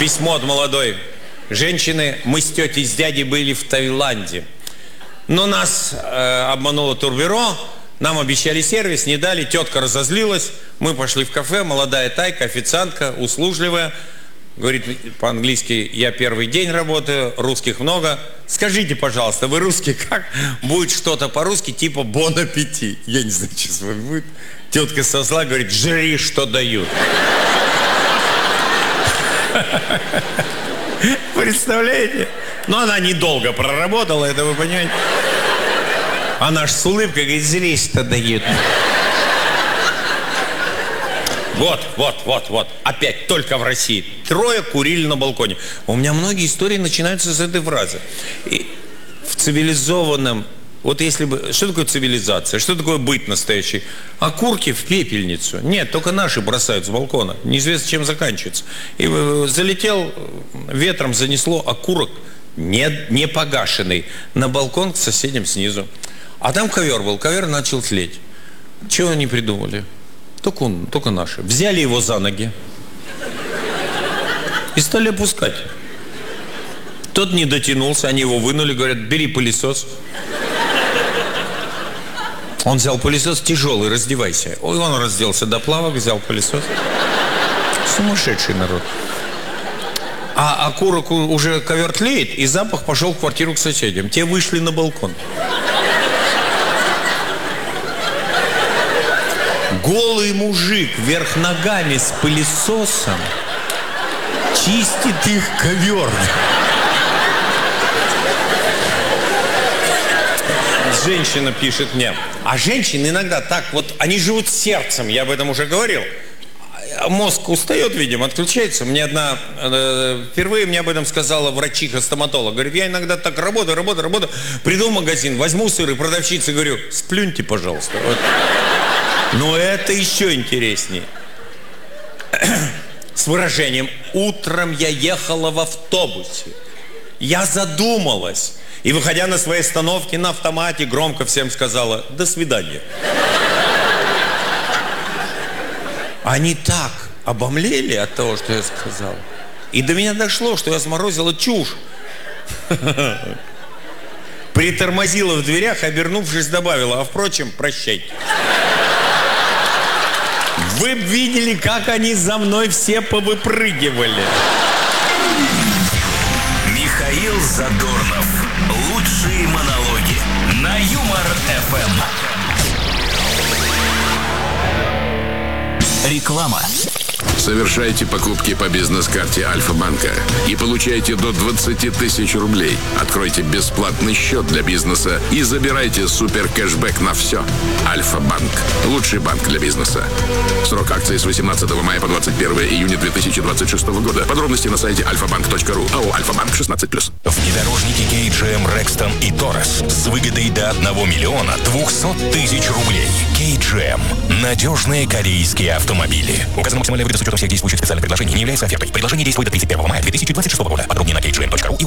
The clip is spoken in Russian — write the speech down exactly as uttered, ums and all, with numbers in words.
Письмо от молодой женщины. Мы с тетей, с дядей были в Таиланде. Но нас э, обмануло турбюро. Нам обещали сервис, не дали. Тетка разозлилась. Мы пошли в кафе. Молодая тайка, официантка, услужливая. Говорит по-английски: я первый день работаю, русских много. Скажите, пожалуйста, вы русские, как будет что-то по-русски типа «бон аппетит»? Я не знаю, что с вами будет. Тетка со зла говорит: жри, что дают. Представляете? Но она недолго проработала, это вы понимаете. Она ж с улыбкой говорит: жри, что дают. Вот, вот, вот, вот. Опять только в России. Трое курили на балконе. У меня многие истории начинаются с этой фразы. И в цивилизованном... Вот если бы... Что такое цивилизация? Что такое быт настоящий? Окурки в пепельницу. Нет, только наши бросают с балкона. Неизвестно, чем заканчивается. И залетел, ветром занесло окурок, не, не погашенный, на балкон к соседям снизу. А там ковер был. Ковер начал тлеть. Чего они придумали? Только, он, только наши. Взяли его за ноги и стали опускать. Тот не дотянулся, они его вынули, говорят: бери пылесос. Он взял пылесос тяжелый, раздевайся. Ой, он разделся до плавок, взял пылесос. Сумасшедший народ. А окурок уже ковер тлеет, и запах пошел в квартиру к соседям. Те вышли на балкон. Голый мужик вверх ногами с пылесосом чистит их ковер. Женщина пишет мне. А женщины иногда так вот, они живут сердцем, я об этом уже говорил. Мозг устает, видимо, отключается. Мне одна, э, впервые мне об этом сказала врачиха-стоматолог. Говорит: я иногда так работаю, работаю, работаю. Приду в магазин, возьму сыр, и продавщице говорю: сплюньте, пожалуйста. Вот. Но это еще интереснее. С выражением: утром я ехала в автобусе. Я задумалась. И, выходя на своей остановке, на автомате громко всем сказала: до свидания. Они так обомлели от того, что я сказал. И до меня дошло, что я сморозила чушь. Притормозила в дверях, обернувшись, добавила: а впрочем, прощайте. Вы б видели, как они за мной все повыпрыгивали. Михаил Задорнов. Лучшие монологи на Юмор-эф эм. Реклама. Совершайте покупки по бизнес-карте Альфа-банка и получайте до двадцати тысяч рублей. Откройте бесплатный счет для бизнеса и забирайте супер кэшбэк на все. Альфа-банк. Лучший банк для бизнеса. Срок акции с восемнадцатого мая по двадцать первое июня две тысячи двадцать шестого года. Подробности на сайте альфа банк точка ру. АО «Альфа-банк» шестнадцать плюс. Внедорожники кей джи эм Rexton и Taurus с выгодой до одного миллиона двухсот тысяч рублей. кей джи эм. Надежные корейские автомобили. Указано максимальная выгода с учетом всех действующих специальных предложений не является офертой. Предложение действует до тридцать первого мая две тысячи двадцать шестого года. Подробнее на кей джи эм точка ру.